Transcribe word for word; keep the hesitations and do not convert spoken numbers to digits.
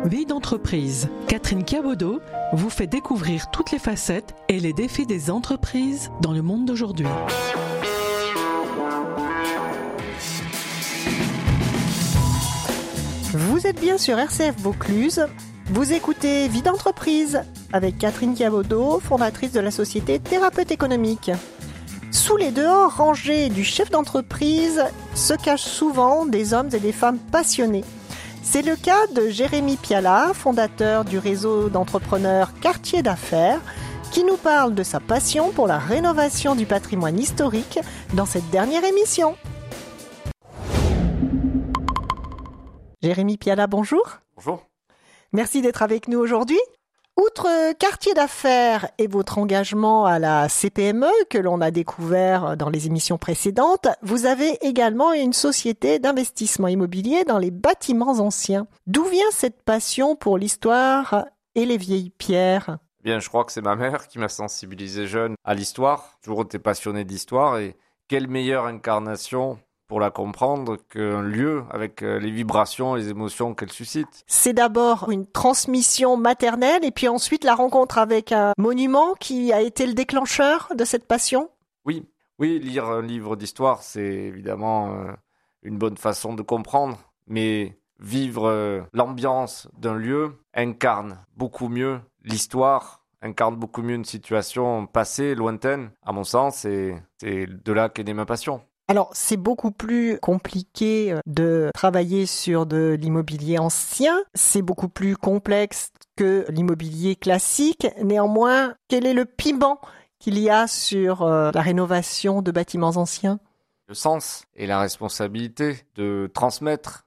Vie d'entreprise. Catherine Cabodo vous fait découvrir toutes les facettes et les défis des entreprises dans le monde d'aujourd'hui. Vous êtes bien sur R C F Vaucluse. Vous écoutez Vie d'entreprise avec Catherine Cabodo, fondatrice de la société Thérapeute économique. Sous les dehors rangés du chef d'entreprise se cachent souvent des hommes et des femmes passionnés. C'est le cas de Jérémy Piala, fondateur du réseau d'entrepreneurs Quartier d'affaires, qui nous parle de sa passion pour la rénovation du patrimoine historique dans cette dernière émission. Jérémy Piala, bonjour. Bonjour. Merci d'être avec nous aujourd'hui. Outre Quartier d'affaires et votre engagement à la C P M E que l'on a découvert dans les émissions précédentes, vous avez également une société d'investissement immobilier dans les bâtiments anciens. D'où vient cette passion pour l'histoire et les vieilles pierres ? Bien, je crois que c'est ma mère qui m'a sensibilisé jeune à l'histoire. J'ai toujours été passionné d'histoire et quelle meilleure incarnation pour la comprendre qu'un lieu avec les vibrations et les émotions qu'elle suscite. C'est d'abord une transmission maternelle et puis ensuite la rencontre avec un monument qui a été le déclencheur de cette passion ? Oui, oui, lire un livre d'histoire, c'est évidemment euh, une bonne façon de comprendre, mais vivre euh, l'ambiance d'un lieu incarne beaucoup mieux l'histoire, incarne beaucoup mieux une situation passée, lointaine, à mon sens, et c'est de là qu'est née ma passion. Alors, c'est beaucoup plus compliqué de travailler sur de l'immobilier ancien. C'est beaucoup plus complexe que l'immobilier classique. Néanmoins, quel est le piment qu'il y a sur euh, la rénovation de bâtiments anciens ? Le sens et la responsabilité de transmettre